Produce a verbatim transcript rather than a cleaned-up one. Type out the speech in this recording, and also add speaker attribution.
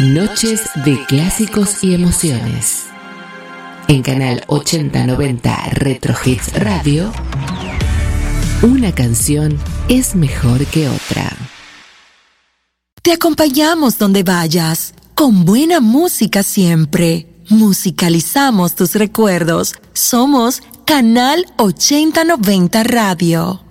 Speaker 1: Noches de clásicos y emociones. En Canal ochenta noventa Retro Hits Radio, una canción es mejor que otra.
Speaker 2: Te acompañamos donde vayas, con buena música siempre. Musicalizamos tus recuerdos. Somos Canal ochenta noventa Radio.